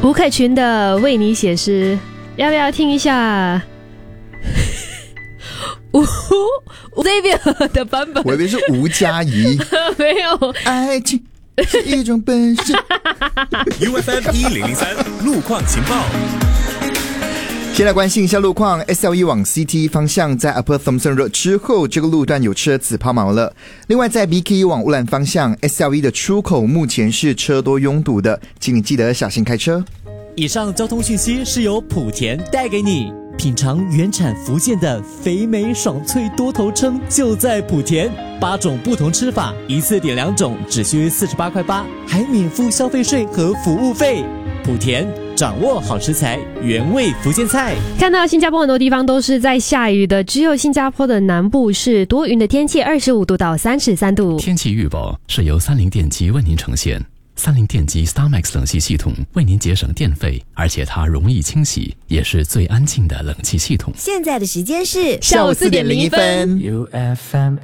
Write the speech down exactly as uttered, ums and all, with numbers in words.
吴凯群的为你写诗，要不要听一下吴吴这边的版本？ 我以为是吴佳怡。 没有， 爱情是一种本事。 U F M 一零零三路况情报。 先来关心一下路况 ，S L E 往 C T 方向在 Upper Thomson Road 之后，这个路段有车子抛锚了。另外，在 B K U 往乌兰方向 ，S L E 的出口目前是车多拥堵的，请你记得小心开车。 以上交通讯息是由莆田带给你。品尝原产福建的肥美爽脆多头称就在莆田，八种不同吃法，一次点两种，只需四十八块八，还免付消费税和服务费。莆田掌握好食材，原味福建菜。 看到新加坡很多地方都是在下雨的，只有新加坡的南部是多云的天气，二十五度到三十三度。 天气预报是由三菱电机为您呈现。三菱电机 StarMax 冷气系统为您节省电费，而且它容易清洗，也是最安静的冷气系统。 现在的时间是下午四点零一分。 U F M